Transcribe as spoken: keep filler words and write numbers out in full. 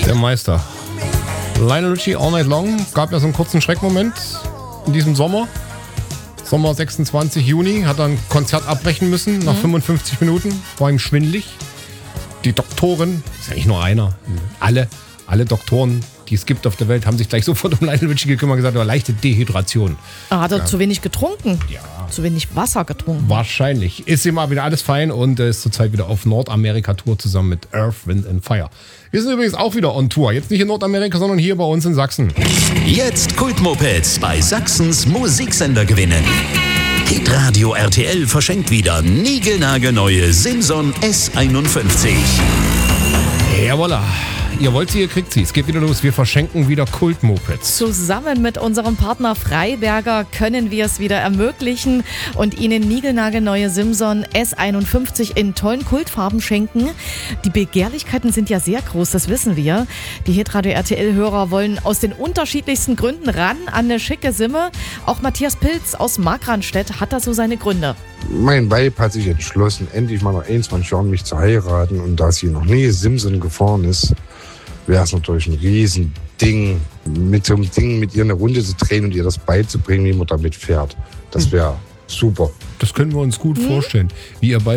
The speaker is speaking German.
Der Meister. Lionel Richie, All Night Long. Gab ja so einen kurzen Schreckmoment in diesem Sommer. Sommer sechsundzwanzig Juni. Hat er ein Konzert abbrechen müssen nach mhm. fünfundfünfzig Minuten. War ihm schwindelig. Die Doktoren, ist ja nicht nur einer, alle, alle Doktoren, die es gibt auf der Welt, haben sich gleich sofort um Lionel Richie gekümmert und gesagt, er hat leichte Dehydration. Ah, hat er ja. zu wenig getrunken? Ja. Zu wenig Wasser getrunken? Wahrscheinlich. Ist ihm mal wieder alles fein und ist zurzeit wieder auf Nordamerika-Tour zusammen mit Earth, Wind and Fire. Wir sind übrigens auch wieder on Tour. Jetzt nicht in Nordamerika, sondern hier bei uns in Sachsen. Jetzt Kultmopeds bei Sachsens Musiksender gewinnen. Hitradio R T L verschenkt wieder niegelnagelneue Simson S einundfünfzig. Jawolla. Ihr wollt sie, ihr kriegt sie. Es geht wieder los. Wir verschenken wieder Kultmopeds. Zusammen mit unserem Partner Freiberger können wir es wieder ermöglichen und Ihnen niegelnagelneue Simson S einundfünfzig in tollen Kultfarben schenken. Die Begehrlichkeiten sind ja sehr groß, das wissen wir. Die Hitradio R T L-Hörer wollen aus den unterschiedlichsten Gründen ran an eine schicke Simme. Auch Matthias Pilz aus Markranstädt hat da so seine Gründe. Mein Weib hat sich entschlossen, endlich mal nach einundzwanzig Jahren mich zu heiraten. Und da sie noch nie Simson gefahren ist, wäre es natürlich ein Riesending, mit so einem Ding mit ihr eine Runde zu drehen und ihr das beizubringen, wie man damit fährt. Das wäre super. Das können wir uns gut mhm. vorstellen. Wie ihr beide